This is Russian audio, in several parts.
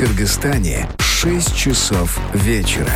Кыргызстане 6 часов вечера.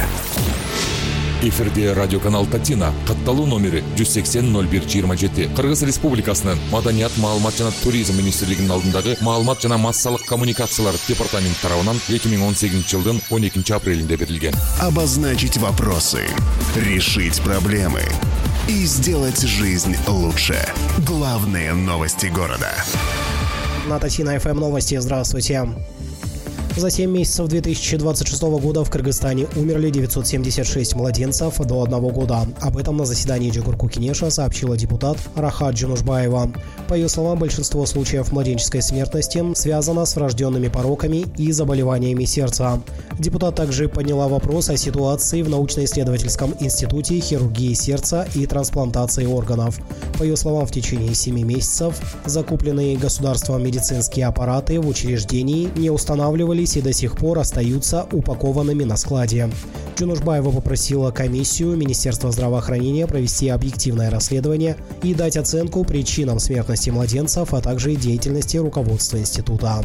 Эфирде радиоканал Татина, катталуу номери 180-01-27. Кыргыз Республикасынын Маданият, маалымат жана туризм министрлигинин алдындагы маалымат жана массалык коммуникациялар департаменти тарабынан 2018 жылдын 12 апрелинде берилген. Обозначить вопросы, решить проблемы и сделать жизнь лучше. Главные новости города. На Татина ФМ новости. Здравствуйте. За 7 месяцев 2026 года в Кыргызстане умерли 976 младенцев до 1 года. Об этом на заседании Джугурку Кенеша сообщила депутат Рахат Джунушбаева. По ее словам, большинство случаев младенческой смертности связано с врожденными пороками и заболеваниями сердца. Депутат также подняла вопрос о ситуации в научно-исследовательском институте хирургии сердца и трансплантации органов. По ее словам, в течение 7 месяцев закупленные государством медицинские аппараты в учреждении не устанавливались и до сих пор остаются упакованными на складе. Джунушбаева попросила комиссию Министерства здравоохранения провести объективное расследование и дать оценку причинам смертности младенцев, а также деятельности руководства института.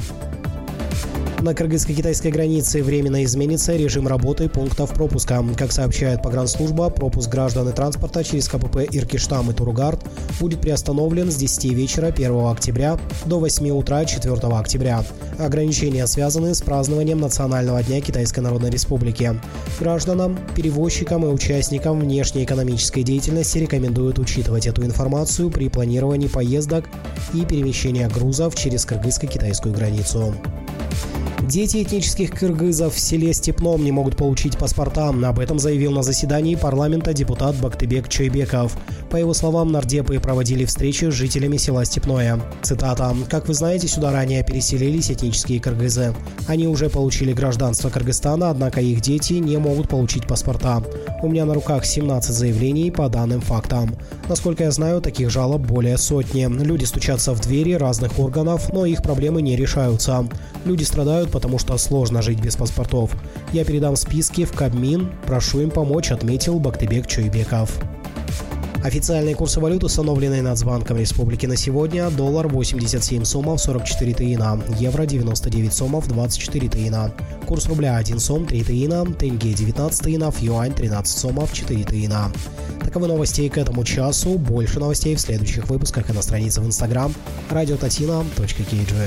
На кыргызско-китайской границе временно изменится режим работы пунктов пропуска. Как сообщает погранслужба, пропуск граждан и транспорта через КПП Иркиштам и Туругард будет приостановлен с 10 вечера 1 октября до 8 утра 4 октября. Ограничения связаны с празднованием Национального дня Китайской Народной Республики. Гражданам, перевозчикам и участникам внешнеэкономической деятельности рекомендуют учитывать эту информацию при планировании поездок и перемещения грузов через кыргызско-китайскую границу. Дети этнических кыргызов в селе Степном не могут получить паспорта. Об этом заявил на заседании парламента депутат Бактыбек Чойбеков. По его словам, нардепы проводили встречи с жителями села Степное. Цитата. «Как вы знаете, сюда ранее переселились этнические кыргызы. Они уже получили гражданство Кыргызстана, однако их дети не могут получить паспорта. У меня на руках 17 заявлений по данным фактам. Насколько я знаю, таких жалоб более сотни. Люди стучатся в двери разных органов, но их проблемы не решаются. Люди страдают, потому что сложно жить без паспортов. Я передам списки в Кабмин, прошу им помочь», отметил Бактыбек Чойбеков. Официальные курсы валют, установленные Нацбанком Республики на сегодня: доллар 87 сомов 44 тыина, евро 99 сомов 24 тыина, курс рубля 1 сом 3 тыина, тенге 19 тыинов, юань 13 сомов 4 тыина. Таковы новости к этому часу. Больше новостей в следующих выпусках и на странице в Instagram radiotatina.kg.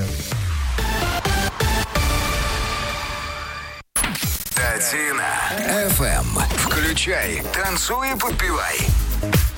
Татина ФМ. Включай, танцуй и подпевай.